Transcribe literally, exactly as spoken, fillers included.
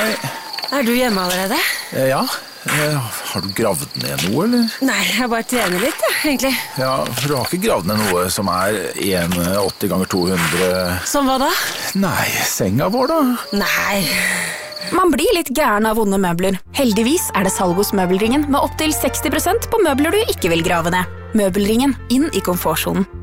Hei. Er du hjemme allerede? Eh, Ja, eh, har du gravd ned noe, eller? Nei, jeg bare trener litt, ja, egentlig. Ja, for du har ikke gravd ned noe som er en komma åtti ganger to hundre... Som hva da? Nei, senga vår da? Nei. Man blir litt gæren av vonde møbler. Heldigvis er det salg hos Møbelringen med opp til seksti prosent på møbler du ikke vil grave ned. Møbelringen, inn i komfortzonen.